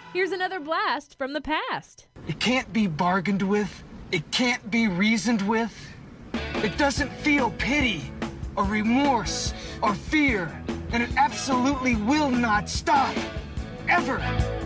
Here's another blast from the past. It can't be bargained with. It can't be reasoned with. It doesn't feel pity or remorse or fear, and it absolutely will not stop. Ever.